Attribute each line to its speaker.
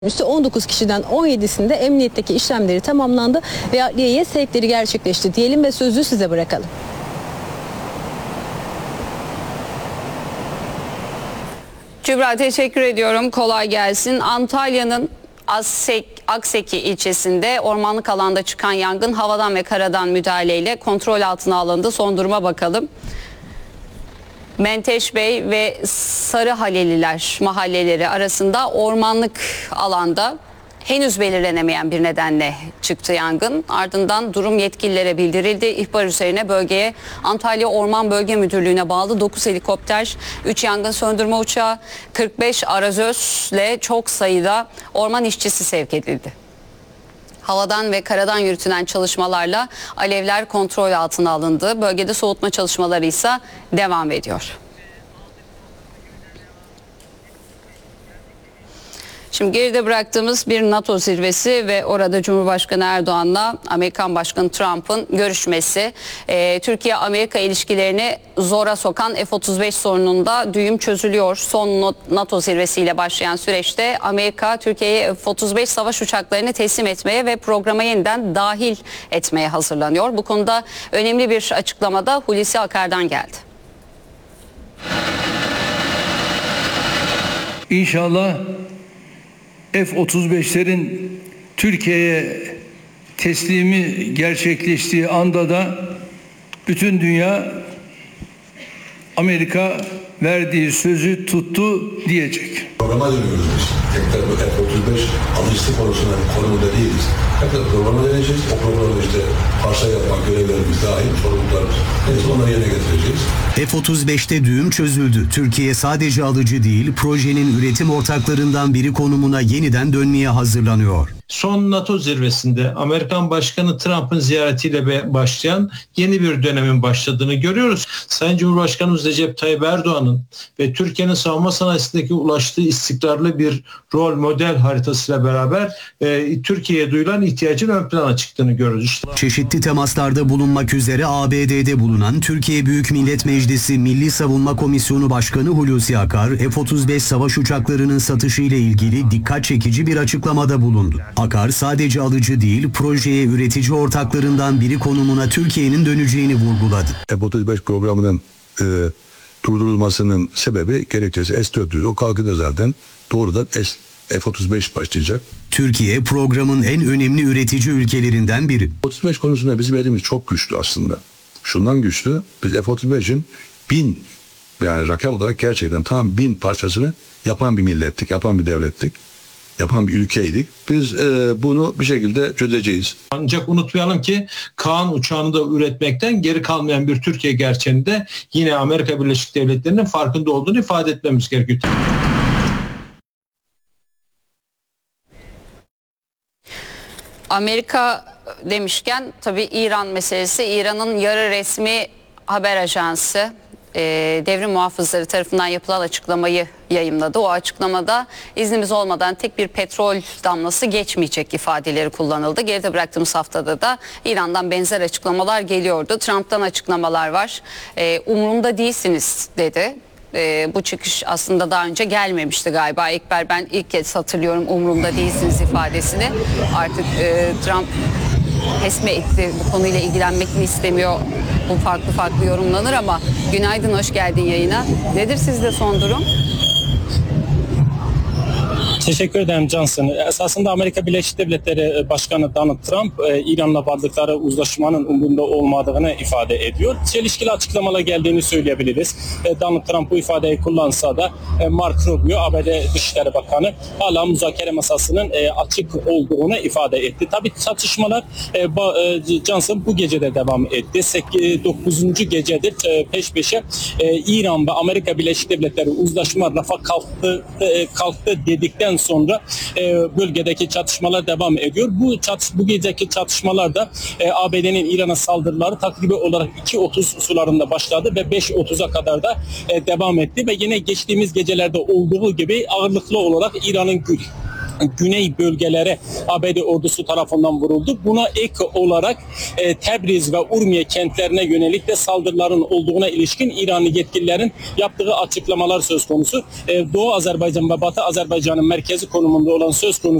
Speaker 1: Üstü 19 kişiden 17'sinde emniyetteki işlemleri tamamlandı ve adliyeye sevkleri gerçekleşti diyelim ve sözü size bırakalım.
Speaker 2: Kübra, teşekkür ediyorum. Kolay gelsin. Antalya'nın Akseki ilçesinde ormanlık alanda çıkan yangın havadan ve karadan müdahaleyle kontrol altına alındı. Son duruma bakalım. Menteş Bey ve Sarıhaleliler mahalleleri arasında ormanlık alanda henüz belirlenemeyen bir nedenle çıktı yangın. Ardından durum yetkililere bildirildi. İhbar üzerine bölgeye Antalya Orman Bölge Müdürlüğü'ne bağlı 9 helikopter, 3 yangın söndürme uçağı, 45 arazözle çok sayıda orman işçisi sevk edildi. Havadan ve karadan yürütülen çalışmalarla alevler kontrol altına alındı. Bölgede soğutma çalışmaları ise devam ediyor. Şimdi geride bıraktığımız bir NATO zirvesi ve orada Cumhurbaşkanı Erdoğan'la Amerikan Başkanı Trump'ın görüşmesi. Türkiye-Amerika ilişkilerini zora sokan F-35 sorununda düğüm çözülüyor. Son NATO zirvesiyle başlayan süreçte Amerika Türkiye'ye F-35 savaş uçaklarını teslim etmeye ve programa yeniden dahil etmeye hazırlanıyor. Bu konuda önemli bir açıklamada Hulusi Akar'dan geldi.
Speaker 3: İnşallah F-35'lerin Türkiye'ye teslimi gerçekleştiği anda da bütün dünya Amerika verdiği sözü tuttu diyecek.
Speaker 4: Programa dönüyoruz biz. Tekrar bu F-35 alıştı konumunda değiliz. Tekrar programa döneceğiz. O programda işte parça yapmak görevlerimiz dahil sorumluluklarımız. Neyse onları yerine getireceğiz.
Speaker 5: F-35'te düğüm çözüldü. Türkiye sadece alıcı değil, projenin üretim ortaklarından biri konumuna yeniden dönmeye hazırlanıyor.
Speaker 6: Son NATO zirvesinde Amerikan Başkanı Trump'ın ziyaretiyle başlayan yeni bir dönemin başladığını görüyoruz. Sayın Cumhurbaşkanımız Recep Tayyip Erdoğan'ın ve Türkiye'nin savunma sanayisindeki ulaştığı istikrarlı bir rol model haritasıyla beraber Türkiye'ye duyulan ihtiyacın ön plana çıktığını görüyoruz.
Speaker 5: Çeşitli temaslarda bulunmak üzere ABD'de bulunan Türkiye Büyük Millet Meclisi Milli Savunma Komisyonu Başkanı Hulusi Akar, F-35 savaş uçaklarının satışı ile ilgili dikkat çekici bir açıklamada bulundu. Akar sadece alıcı değil, projeye üretici ortaklarından biri konumuna Türkiye'nin döneceğini vurguladı.
Speaker 4: F-35 programının durdurulmasının sebebi gerekçesi S-400. O kalkıda zaten doğrudan F-35 başlayacak.
Speaker 5: Türkiye programın en önemli üretici ülkelerinden biri.
Speaker 4: F-35 konusunda bizim elimiz çok güçlü aslında. Şundan güçlü, biz F-35'in 1000 yani rakam olarak gerçekten tam 1000 parçasını yapan bir millettik, yapan bir devlettik. Yapan bir ülkeydik. Biz bunu bir şekilde çözeceğiz.
Speaker 6: Ancak unutmayalım ki Kaan uçağını da üretmekten geri kalmayan bir Türkiye gerçeğinde yine Amerika Birleşik Devletleri'nin farkında olduğunu ifade etmemiz gerekiyor.
Speaker 2: Amerika demişken tabii İran meselesi. İran'ın yarı resmi haber ajansı devrim muhafızları tarafından yapılan açıklamayı yayımladı. O açıklamada iznimiz olmadan tek bir petrol damlası geçmeyecek ifadeleri kullanıldı. Geride bıraktığımız haftada da İran'dan benzer açıklamalar geliyordu. Trump'tan açıklamalar var. Umurumda değilsiniz dedi. Bu çıkış aslında daha önce gelmemişti galiba. Ekber, ben ilk kez hatırlıyorum umurumda değilsiniz ifadesini. Artık Trump pes mi etti, bu konuyla ilgilenmek mi istemiyor? Bu farklı yorumlanır ama günaydın, hoş geldin yayına. Nedir sizde son durum?
Speaker 7: Teşekkür ederim Johnson. Esasında Amerika Birleşik Devletleri Başkanı Donald Trump İran'la vardıkları uzlaşmanın umurunda olmadığını ifade ediyor. Çelişkili açıklamalar geldiğini söyleyebiliriz. Donald Trump bu ifadeyi kullansa da Mark Rubio, ABD Dışişleri Bakanı, hala müzakere masasının açık olduğunu ifade etti. Tabii çatışmalar Johnson bu gece de devam etti. 9. gecedir peş peşe İran ve Amerika Birleşik Devletleri uzlaşma rafa kalktı dedikten sonra bölgedeki çatışmalar devam ediyor. Bu geceki çatışmalarda ABD'nin İran'a saldırıları takribi olarak 2.30 sularında başladı ve 5.30'a kadar da devam etti ve yine geçtiğimiz gecelerde olduğu gibi ağırlıklı olarak İran'ın güney bölgelere ABD ordusu tarafından vuruldu. Buna ek olarak Tebriz ve Urmiye kentlerine yönelik de saldırıların olduğuna ilişkin İranlı yetkililerin yaptığı açıklamalar söz konusu. Doğu Azerbaycan ve Batı Azerbaycan'ın merkezi konumunda olan söz konusu